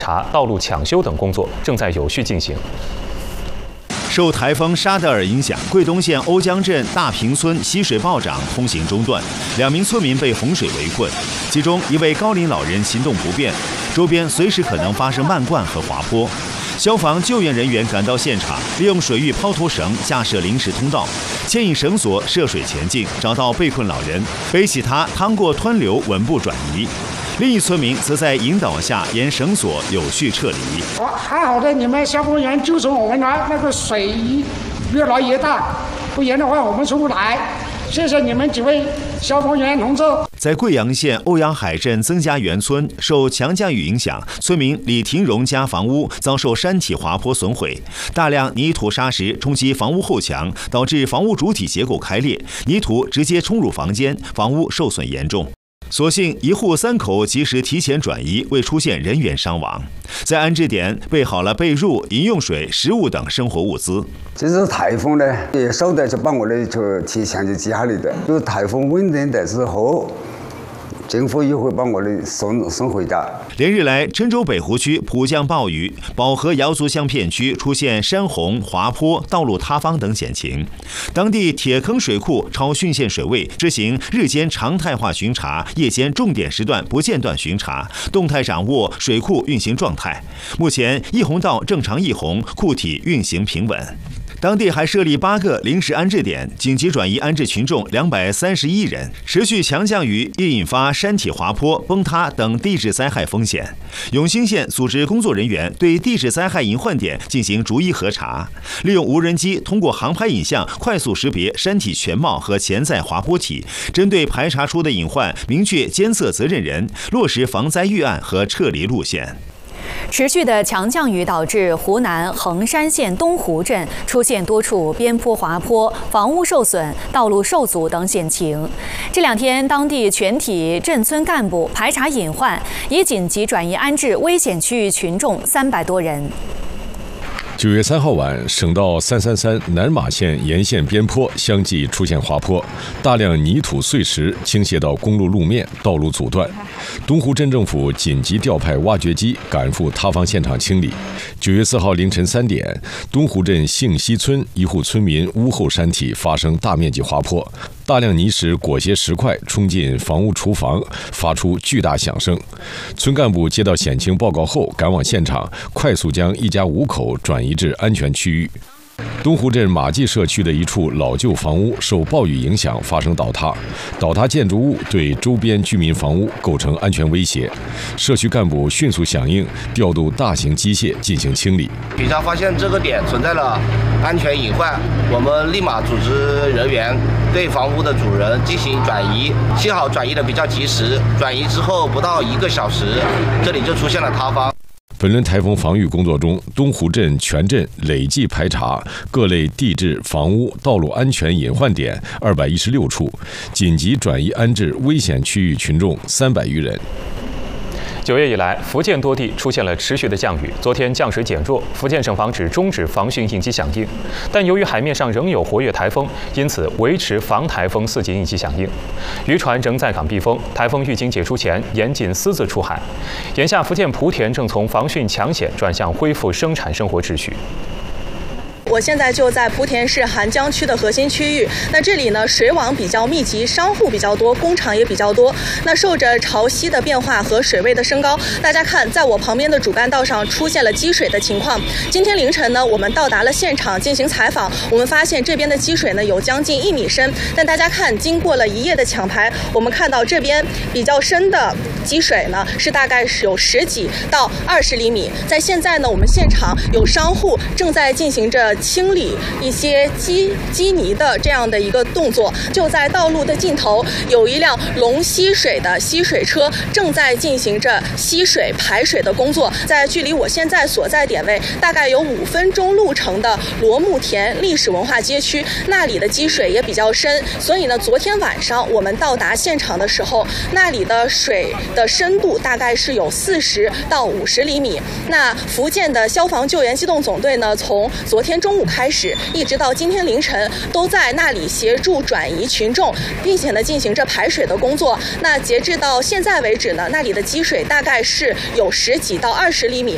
查、道路抢修等工作正在有序进行。 受台风沙德尔影响，桂东县瓯江镇大坪村溪水暴涨，通行中断，2名村民被洪水围困，其中1位高龄老人行动不便，周边随时可能发生漫灌和滑坡。消防救援人员赶到现场，利用水域抛投绳架设临时通道，牵引绳索涉水前进，找到被困老人，背起他趟过湍流，稳步转移。另一村民则在引导下沿绳索有序撤离。 还好的，你们消防员救出我们了。那个水越来越大，不然的话我们出不来。谢谢你们几位消防员同志。 在贵阳县欧阳海镇曾家园村，受强降雨影响，村民李廷荣家房屋遭受山体滑坡损毁，大量泥土沙石冲击房屋后墙，导致房屋主体结构开裂，泥土直接冲入房间，房屋受损严重。所幸1户3口及时提前转移，未出现人员伤亡。在安置点备好了被褥、饮用水、食物等生活物资。 这次台风呢，也收到就把我们就提前就家里的，就台风稳定的之后，政府也会把我们送回家。 连日来，郴州北湖区普降暴雨，保和瑶族乡片区出现山洪、滑坡、道路塌方等险情。当地铁坑水库超汛限水位，执行日间常态化巡查，夜间重点时段不间断巡查，动态掌握水库运行状态。目前，一洪道正常溢洪，库体运行平稳。当地还设立8个临时安置点，紧急转移安置群众231人。持续强降雨易引发山体滑坡、崩塌等地质灾害风险。永兴县组织工作人员对地质灾害隐患点进行逐一核查，利用无人机通过航拍影像快速识别山体全貌和潜在滑坡体，针对排查出的隐患，明确监测责任人，落实防灾预案和撤离路线。 持续的强降雨导致湖南衡山县东湖镇出现多处边坡滑坡、房屋受损、道路受阻等险情。这2天，当地全体镇村干部排查隐患，已紧急转移安置危险区域群众300多人。 9月3号晚，省道333南马县沿线边坡相继出现滑坡，大量泥土碎石倾泻到公路路面，道路阻断。东湖镇政府紧急调派挖掘机赶赴塌方现场清理。9月4号凌晨3点，东湖镇杏溪村1户村民屋后山体发生大面积滑坡，大量泥石裹挟石块冲进房屋厨房，发出巨大响声。村干部接到险情报告后，赶往现场，快速将一家5口转移至安全区域。东湖镇马记社区的一处老旧房屋受暴雨影响发生倒塌，倒塌建筑物对周边居民房屋构成安全威胁。社区干部迅速响应，调度大型机械进行清理。 警察发现这个点存在了安全隐患，我们立马组织人员对房屋的主人进行转移，幸好转移的比较及时，转移之后不到1个小时，这里就出现了塌方。 本轮台风防御工作中，东湖镇全镇累计排查各类地质、房屋、道路安全隐患点216处，紧急转移安置危险区域群众300余人。 9月以来，福建多地出现了持续的降雨。昨天降水减弱，福建省防指终止防汛应急响应，但由于海面上仍有活跃台风，因此维持防台风4级应急响应。渔船仍在港避风，台风预警解除前严禁私自出海。眼下，福建莆田正从防汛抢险转向恢复生产生活秩序。 我现在就在莆田市韩江区的核心区域，那这里呢水网比较密集，商户比较多，工厂也比较多。那受着潮汐的变化和水位的升高，大家看，在我旁边的主干道上出现了积水的情况。今天凌晨呢，我们到达了现场进行采访，我们发现这边的积水呢有将近1米深，但大家看，经过了一夜的抢排，我们看到这边比较深的积水呢是大概是有10几到20厘米。在现在呢，我们现场有商户正在进行着清理一些积泥的这样的一个动作。就在道路的尽头，有一辆龙吸水的吸水车正在进行着吸水排水的工作。在距离我现在所在点位大概有5分钟路程的罗木田历史文化街区，那里的积水也比较深，所以呢，昨天晚上我们到达现场的时候，那里的水的深度大概是有40到50厘米。那福建的消防救援机动总队呢，从昨天中午开始，一直到今天凌晨，都在那里协助转移群众，并且呢进行着排水的工作。那截至到现在为止呢，那里的积水大概是有10几到20厘米。